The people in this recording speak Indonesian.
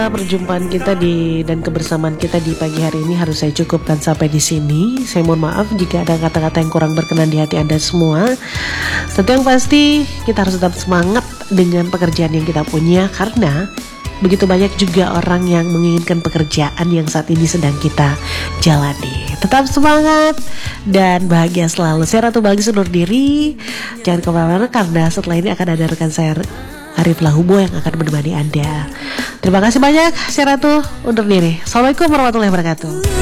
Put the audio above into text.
Perjumpaan kita dan kebersamaan kita di pagi hari ini harus saya cukupkan sampai di sini. Saya mohon maaf jika ada kata-kata yang kurang berkenan di hati Anda semua. Tentu yang pasti kita harus tetap semangat dengan pekerjaan yang kita punya, karena begitu banyak juga orang yang menginginkan pekerjaan yang saat ini sedang kita jalani. Tetap semangat dan bahagia selalu. Saya Ratu Bagus undur diri. Jangan kemana-mana karena setelah ini akan ada rekan saya Arif Lahubo yang akan menemani Anda. Terima kasih banyak. Saya Ratu undur diri. Assalamualaikum warahmatullahi wabarakatuh.